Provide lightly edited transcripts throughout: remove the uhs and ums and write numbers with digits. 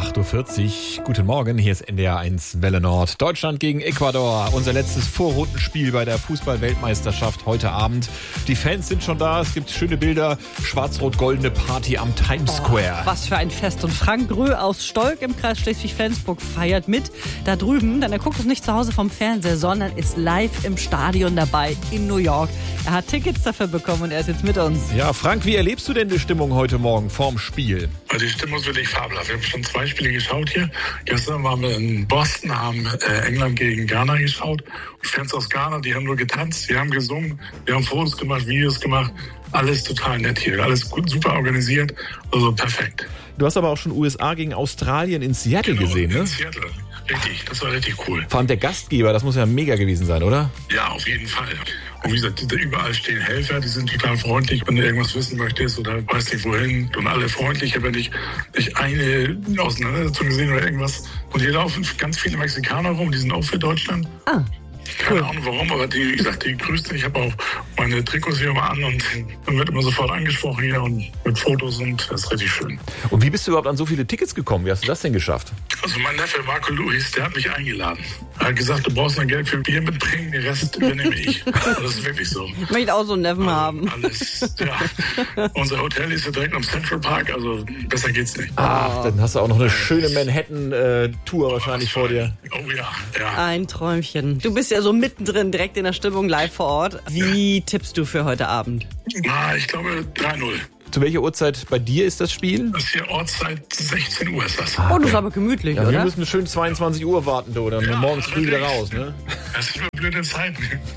8.40 Uhr. Guten Morgen, hier ist NDR 1 Welle Nord. Deutschland gegen Ecuador. Unser letztes Vorrundenspiel bei der Fußball-Weltmeisterschaft heute Abend. Die Fans sind schon da. Es gibt schöne Bilder. Schwarz-rot-goldene Party am Times Square. Was für ein Fest. Und Frank Grö aus Stolk im Kreis Schleswig-Flensburg feiert mit da drüben. Denn er guckt es nicht zu Hause vom Fernseher, sondern ist live im Stadion dabei in New York. Er hat Tickets dafür bekommen und er ist jetzt mit uns. Ja, Frank, wie erlebst du denn die Stimmung heute Morgen vorm Spiel? Also die Stimmung ist wirklich fabelhaft. Wir haben schon 2 Spiele geschaut hier. Gestern waren wir in Boston, haben England gegen Ghana geschaut. Die Fans aus Ghana, die haben nur getanzt, die haben gesungen, wir haben Fotos gemacht, Videos gemacht. Alles total nett hier, alles gut, super organisiert, also perfekt. Du hast aber auch schon USA gegen Australien in Seattle gesehen, ne? In Seattle, richtig, das war richtig cool. Vor allem der Gastgeber, das muss ja mega gewesen sein, oder? Ja, auf jeden Fall. Und wie gesagt, überall stehen Helfer, die sind total freundlich, wenn du irgendwas wissen möchtest oder weißt nicht wohin. Und alle freundlich, ich habe ja nicht eine Auseinandersetzung gesehen oder irgendwas. Und hier laufen ganz viele Mexikaner rum, die sind auch für Deutschland. Ah. Keine Ahnung warum, aber die grüßen. Ich habe auch meine Trikots hier immer an und dann wird immer sofort angesprochen hier und mit Fotos und das ist richtig schön. Und wie bist du überhaupt an so viele Tickets gekommen? Wie hast du das denn geschafft? Also mein Neffe Marco Luis, der hat mich eingeladen. Er hat gesagt, du brauchst noch Geld für Bier mitbringen, den Rest übernehme ich. Das ist wirklich so. Ich möchte auch so einen Neffen haben. Alles, ja. Unser Hotel ist ja direkt am Central Park, also besser geht's nicht. Ach, dann hast du auch noch eine schöne Manhattan-Tour wahrscheinlich vor dir. Oh ja. Ein Träumchen. Du bist ja so mittendrin, direkt in der Stimmung, live vor Ort. Wie tippst du für heute Abend? Ich glaube 3-0. Zu welcher Uhrzeit bei dir ist das Spiel? Das ist hier Ortszeit 16 Uhr ist das. Oh, das ist aber gemütlich, Ja, oder? wir müssen schön 22 Uhr warten, du, dann morgens früh wieder raus, ne? Das ist eine blöde Zeit.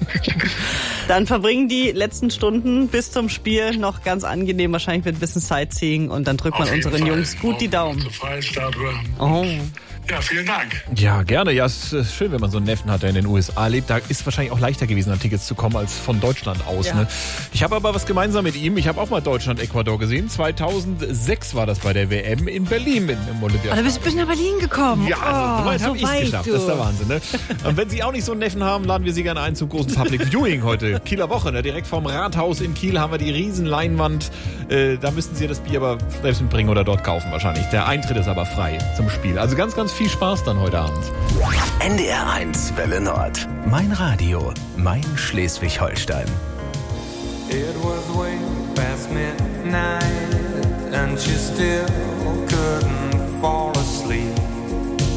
Dann verbringen die letzten Stunden bis zum Spiel noch ganz angenehm. Wahrscheinlich wird ein bisschen Sightseeing und dann drückt man unseren Jungs gut die Daumen. Zur Freiheitsstatue. Oh. Ja, vielen Dank. Ja, gerne. Ja, es ist schön, wenn man so einen Neffen hat, der in den USA lebt. Da ist wahrscheinlich auch leichter gewesen, an Tickets zu kommen, als von Deutschland aus. Ja. Ne? Ich habe aber was gemeinsam mit ihm. Ich habe auch mal Deutschland-Ecuador gesehen. 2006 war das bei der WM in Berlin im Olympia. Du bist nach Berlin gekommen. Ja, also, so weit habe ich es geschafft. Du. Das ist der Wahnsinn. Ne? Und wenn Sie auch nicht so einen Neffen haben, laden wir Sie gerne ein zum großen Public Viewing heute. Kieler Woche, ne? Direkt vorm Rathaus in Kiel haben wir die Riesenleinwand. Da müssen Sie das Bier aber selbst mitbringen oder dort kaufen wahrscheinlich. Der Eintritt ist aber frei zum Spiel. Also ganz, ganz viel Spaß dann heute Abend. NDR 1 Welle Nord. Mein Radio, mein Schleswig-Holstein. It was way past midnight and she still couldn't fall